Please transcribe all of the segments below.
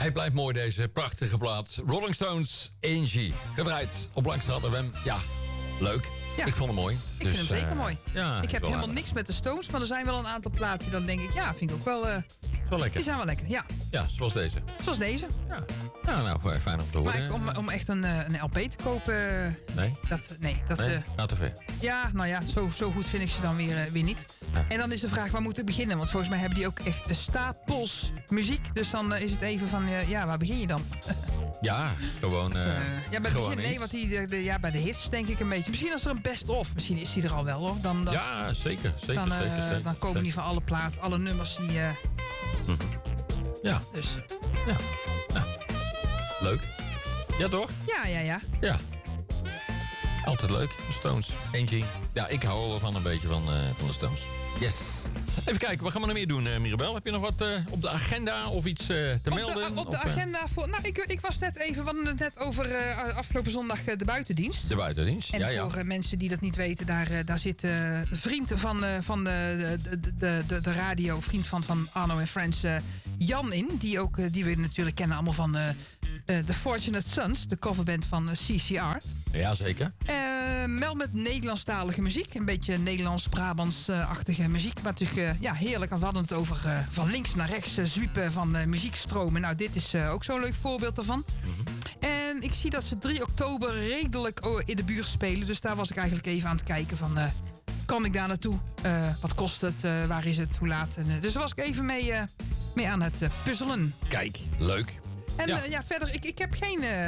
Hij blijft mooi, deze prachtige plaat. Rolling Stones, Angie. Gedraaid op Langstraat FM. Ja, leuk. Ja. Ik vond hem mooi. Ik vind hem zeker mooi. Ja, ik heb wel helemaal niks met de Stones, maar er zijn wel een aantal platen die dan denk ik, ja, vind ik ook wel... Wel lekker. Die zijn wel lekker, ja. Ja, zoals deze. Zoals deze. Ja, ja nou, fijn om te horen. Maar om echt een LP te kopen... Nee? Nee, Gaat te ver. ja, nou ja, zo goed vind ik ze dan weer niet. Ja. En dan is de vraag, waar moet ik beginnen? Want volgens mij hebben die ook echt stapels muziek. Dus dan is het even van, ja, waar begin je dan? Ja, gewoon... ja, bij het gewoon begin, nee, niet. want ja, bij de hits denk ik een beetje. Misschien als er een best-of, misschien is die er al wel, hoor. Dan, Ja, zeker. Zeker, zeker. dan komen die van alle plaat, alle nummers die... Ja, Dus, ja. Nou, leuk. Ja, toch? ja. Ja. Altijd leuk. De Stones. Angie. Ja, ik hou wel van een beetje van de Stones. Yes. Even kijken, wat gaan we nog meer doen, Mirabel? Heb je nog wat op de agenda of iets te melden? Op de agenda voor... Nou, ik was net even... We hadden het net over afgelopen zondag de buitendienst. De buitendienst. En ja. voor mensen die dat niet weten, daar zit een vriend van de radio, vriend van Arno en Friends, Jan in. Die we natuurlijk kennen allemaal van The Fortunate Sons, de coverband van CCR. Ja, zeker. Wel met Nederlandstalige muziek. Een beetje Nederlands-Brabants-achtige muziek. Maar natuurlijk heerlijk. We hadden het over van links naar rechts zwiepen van muziekstromen. Nou, dit is ook zo'n leuk voorbeeld daarvan. En ik zie dat ze 3 oktober redelijk in de buurt spelen. Dus daar was ik eigenlijk even aan het kijken van... kan ik daar naartoe? Wat kost het? Waar is het? Hoe laat? En, dus daar was ik even mee aan het puzzelen. Kijk, leuk. En verder, ik heb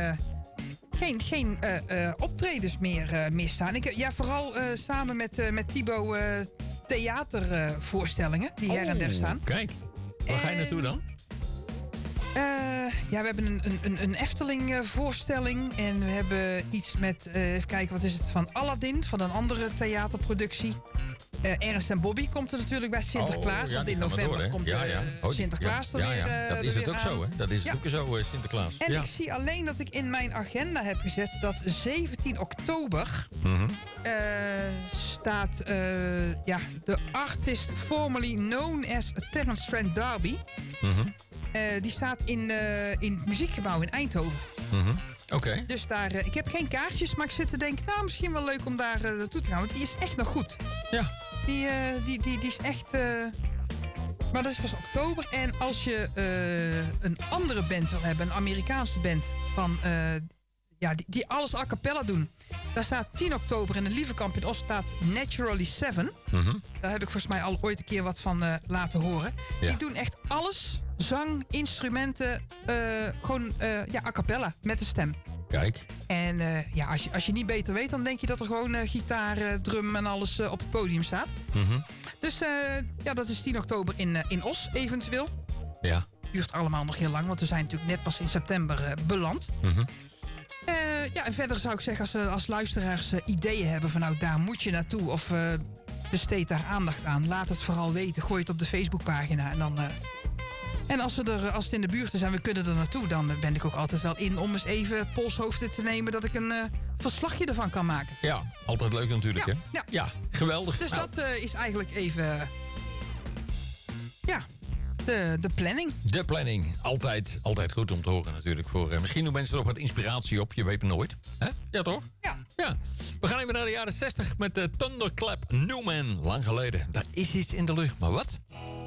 geen optredens meer staan. Vooral samen met Thibaut theatervoorstellingen die her en der staan. Kijk, waar ga je naartoe dan? We hebben een Efteling voorstelling. En we hebben iets met, even kijken, wat is het, van Aladdin, van een andere theaterproductie. Ernst en Bobby komt er natuurlijk bij Sinterklaas. Want in november komt Sinterklaas er weer. Dat is het ook zo, hè? Dat is het ook zo, Sinterklaas. En ik zie alleen dat ik in mijn agenda heb gezet dat 17 oktober staat de artist formerly known as Terence Trent D'Arby. Die staat in het muziekgebouw in Eindhoven. Oké. Dus daar, ik heb geen kaartjes, maar ik zit te denken, nou, misschien wel leuk om daar naartoe te gaan. Want die is echt nog goed. Ja. Die is echt... maar dat is pas oktober. En als je een andere band wil hebben, een Amerikaanse band van... die alles a cappella doen. Daar staat 10 oktober in een Lievekamp in Oost staat Naturally 7. Daar heb ik volgens mij al ooit een keer wat van laten horen. Ja. Die doen echt alles. Zang, instrumenten, gewoon a cappella met de stem. Kijk. En als je niet beter weet, dan denk je dat er gewoon gitaar, drum en alles op het podium staat. Dus dat is 10 oktober in Os eventueel. Ja. Duurt allemaal nog heel lang, want we zijn natuurlijk net pas in september beland. En verder zou ik zeggen, als luisteraars ideeën hebben van nou, daar moet je naartoe of besteed daar aandacht aan. Laat het vooral weten, gooi het op de Facebookpagina en dan... En als het in de buurt is en we kunnen er naartoe... dan ben ik ook altijd wel in om eens even polshoofden te nemen... dat ik een verslagje ervan kan maken. Ja, altijd leuk natuurlijk, hè? Ja, geweldig. Dus dat is eigenlijk even... de planning. De planning. Altijd goed om te horen natuurlijk. Voor, misschien doen mensen er nog wat inspiratie op. Je weet het nooit. Hè? Ja, toch? Ja. We gaan even naar de jaren 60 met de Thunderclap Newman. Lang geleden. Daar is iets in de lucht, maar wat?